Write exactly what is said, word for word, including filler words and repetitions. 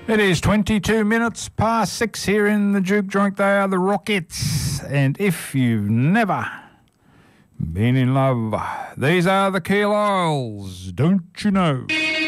It is twenty-two minutes past six here in the Juke Joint. They are the Rockettes. And if you've never been in love, these are the Keel Isles, don't you know?